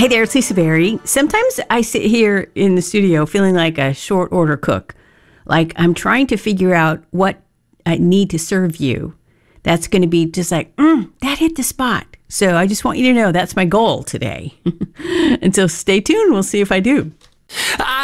Hey there, it's Lisa Berry. Sometimes I sit here in the studio feeling like a short order cook. Like I'm trying to figure out what I need to serve you. That's going to be just like, that hit the spot. So I just want you to know that's my goal today. And so stay tuned. We'll see if I do.